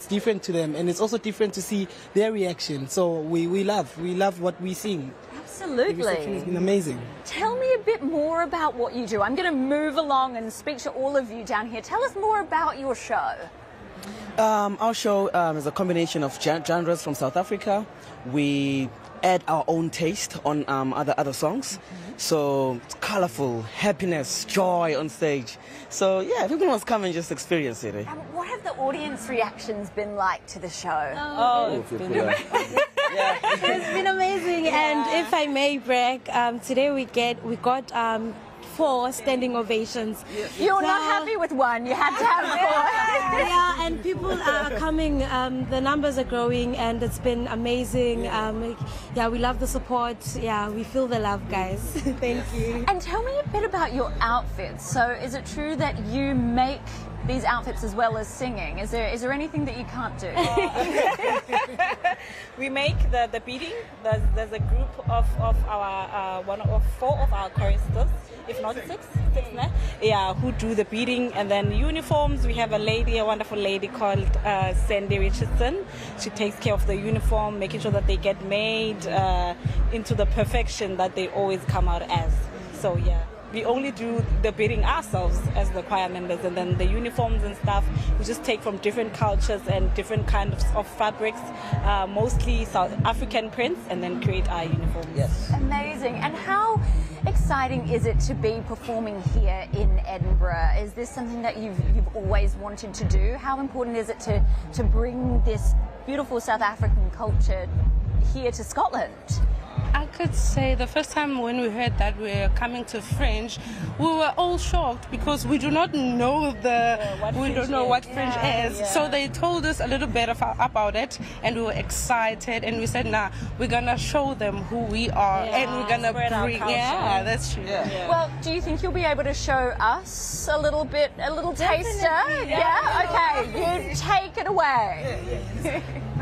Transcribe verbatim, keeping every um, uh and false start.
different to them, and it's also different to see their reaction. So we, we love, we love what we sing. Absolutely. The reception has been amazing. Tell me a bit more about what you do. I'm going to move along and speak to all of you down here. Tell us more about your show. Um, our show um, is a combination of gen- genres from South Africa. We add our own taste on um, other other songs. Mm-hmm. So it's colorful, happiness, joy on stage. So yeah, people must come and just experience it. Eh? Um, what have the audience reactions been like to the show? Oh, it's been, yeah. It's been amazing. Yeah. And if I may brag, um, today we get we got um, four standing ovations. You're so, not happy with one, you had to have four. Yeah, and people are coming, um, the numbers are growing, and it's been amazing. Um, yeah, we love the support. Yeah, we feel the love, guys. Thank you. And tell me a bit about your outfits. So is it true that you make these outfits as well as singing? Is there is there anything that you can't do? We make the, the beading. There's, there's a group of, of our, uh, one of four of our choristers, if not six, six now, yeah, who do the beading. And then uniforms, we have a lady, a wonderful lady called uh, Sandy Richardson. She takes care of the uniform, making sure that they get made uh, into the perfection that they always come out as. So yeah. We only do the beading ourselves as the choir members, and then the uniforms and stuff we just take from different cultures and different kinds of, of fabrics, uh, mostly South African prints, and then create our uniforms. Yes. Amazing. And how exciting is it to be performing here in Edinburgh? Is this something that you've you've always wanted to do? How important is it to to bring this beautiful South African culture here to Scotland? I could say the first time when we heard that we were coming to Fringe, we were all shocked because we do not know the yeah, we don't know is. what Fringe yeah, is. Yeah. So they told us a little bit of, about it, and we were excited. And we said, "Nah, we're gonna show them who we are, Yeah, and we're gonna spread our bring." culture. Yeah, that's true. Yeah. Yeah. Well, do you think you'll be able to show us a little bit, a little taster? Definitely, Yeah. Okay. You take it away.